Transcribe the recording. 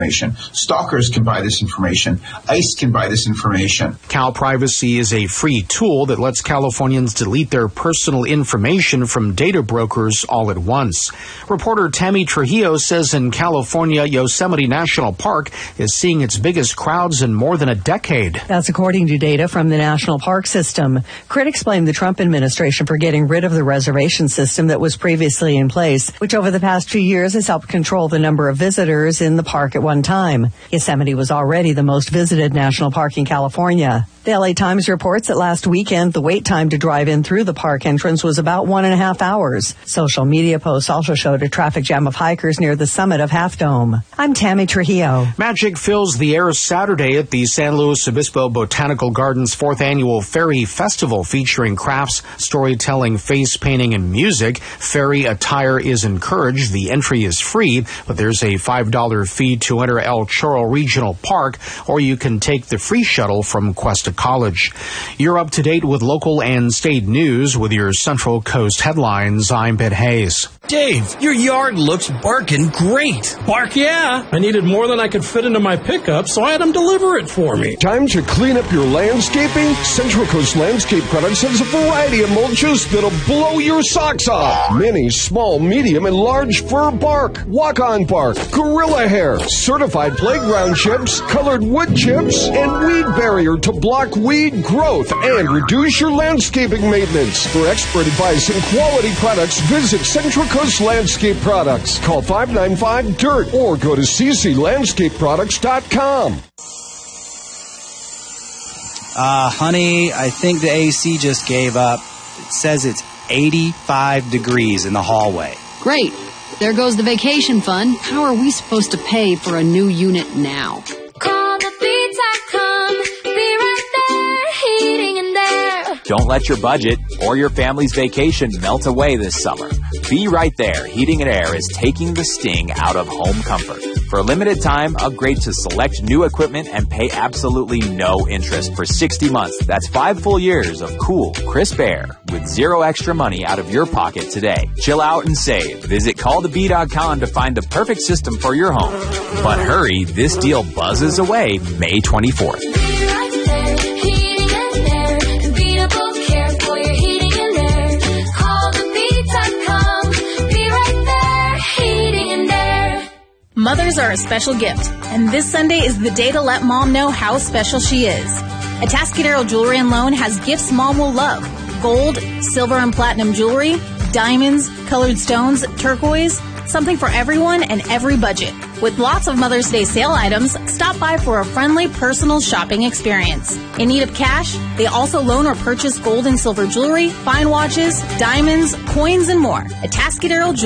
Stalkers can buy this information. ICE can buy this information. CalPrivacy is a free tool that lets Californians delete their personal information from data brokers all at once. Reporter Tammy Trujillo says in California, Yosemite National Park is seeing its biggest crowds in more than a decade. That's according to data from the National Park System. Critics blame the Trump administration for getting rid of the reservation system that was previously in place, which over the past few years has helped control the number of visitors in the park at one time. Yosemite was already the most visited national park in California. The LA Times reports that last weekend, the wait time to drive in through the park entrance was about 1.5 hours. Social media posts also showed a traffic jam of hikers near the summit of Half Dome. I'm Tammy Trujillo. Magic fills the air Saturday at the San Luis Obispo Botanical Gardens' 4th annual Fairy Festival, featuring crafts, storytelling, face painting, and music. Fairy attire is encouraged. The entry is free, but there's a $5 fee to enter El Chorro Regional Park, or you can take the free shuttle from Cuesta College. You're up to date with local and state news with your Central Coast headlines. I'm Ben Hayes. Dave, your yard looks barking great. Bark, yeah. I needed more than I could fit into my pickup, so I had them deliver it for me. Time to clean up your landscaping? Central Coast Landscape Products has a variety of mulches that'll blow your socks off. Many small, medium, and large fir bark, walk-on bark, gorilla hair, certified playground chips, colored wood chips, and weed barrier to block weed growth and reduce your landscaping maintenance. For expert advice and quality products, visit Central Coast Landscape Products. Call 595-DIRT or go to cclandscapeproducts.com. Honey, I think the AC just gave up. It says it's 85 degrees in the hallway. Great. There goes the vacation fund. How are we supposed to pay for a new unit now? Call the Beats.com. Be right there, heating and air. Don't let your budget or your family's vacation melt away this summer. Be Right There Heating and Air is taking the sting out of home comfort. For a limited time, upgrade to select new equipment and pay absolutely no interest for 60 months. That's 5 full years of cool, crisp air with zero extra money out of your pocket today. Chill out and save. Visit callthebee.com to find the perfect system for your home. But hurry, this deal buzzes away May 24th. Be right there, heating and air. Beatable care for your heating and air. Call the Beat.com. Be right there, heating and air. Mothers are a special gift, and this Sunday is the day to let Mom know how special she is. Atascadero Jewelry and Loan has gifts Mom will love. Gold, silver, and platinum jewelry, diamonds, colored stones, turquoise, something for everyone and every budget. With lots of Mother's Day sale items, stop by for a friendly, personal shopping experience. In need of cash? They also loan or purchase gold and silver jewelry, fine watches, diamonds, coins, and more. Atascadero Jewelry.